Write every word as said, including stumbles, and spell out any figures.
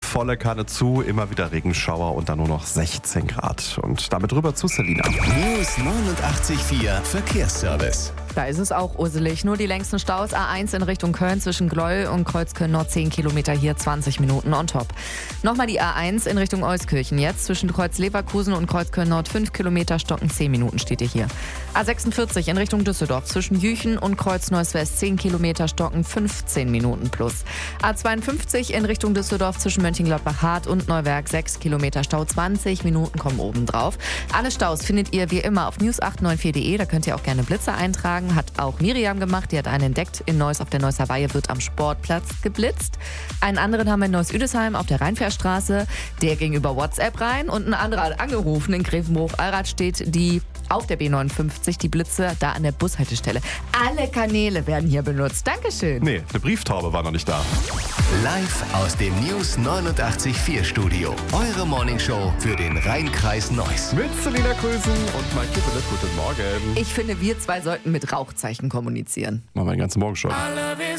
volle Kanne zu, immer wieder Regenschauer und dann nur noch sechzehn Grad. Und damit rüber zu Selina. News neunundachtzig Komma vier Verkehrsservice. Da ist es auch urselig. Nur die längsten Staus. A eins in Richtung Köln zwischen Gleu und Kreuzköln-Nord zehn Kilometer, hier zwanzig Minuten on top. Nochmal die A eins in Richtung Euskirchen. Jetzt zwischen Kreuz-Leverkusen und Kreuzköln-Nord fünf Kilometer, Stocken zehn Minuten steht ihr hier. A sechsundvierzig in Richtung Düsseldorf zwischen Jüchen und Kreuz-Neuss-West zehn Kilometer, Stocken fünfzehn Minuten plus. A zweiundfünfzig in Richtung Düsseldorf zwischen Mönchengladbach-Hart und Neuwerk sechs Kilometer Stau, zwanzig Minuten kommen oben drauf. Alle Staus findet ihr wie immer auf news acht neun vier punkt de. Da könnt ihr auch gerne Blitze eintragen. Hat auch Miriam gemacht. Die hat einen entdeckt. In Neuss auf der Neusser Weihe wird am Sportplatz geblitzt. Einen anderen haben wir in Neuss-Üdesheim auf der Rheinfährstraße. Der ging über WhatsApp rein. Und ein anderer hat angerufen. In Grevenbruch-Allrath steht die auf der B neunundfünfzig, die Blitze da an der Bushaltestelle. Alle Kanäle werden hier benutzt. Dankeschön. Nee, eine Brieftaube war noch nicht da. Live aus dem News neunundachtzig Komma vier Studio. Eure Morningshow für den Rheinkreis Neuss. Mit Selina Krösen und Mike Kippelet. Guten Morgen. Ich finde, wir zwei sollten mit Rauchzeichen kommunizieren. Machen wir den ganzen Morgen schon.